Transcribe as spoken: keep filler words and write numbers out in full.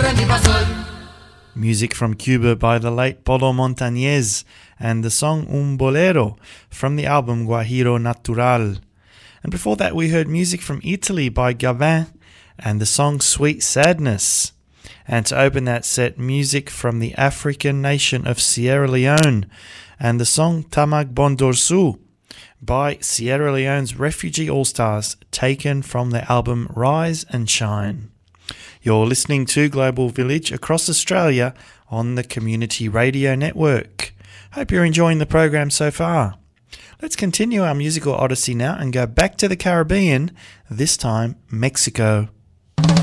mi fa sol. Music from Cuba by the late Polo Montañez and the song Un Bolero from the album Guajiro Natural. And before that we heard music from Italy by Gavin and the song Sweet Sadness. And to open that set, music from the African nation of Sierra Leone and the song Tamag Bondorsu by Sierra Leone's Refugee All-Stars, taken from their album Rise and Shine. You're listening to Global Village across Australia on the Community Radio Network. Hope you're enjoying the program so far. Let's continue our musical odyssey now and go back to the Caribbean, this time Mexico.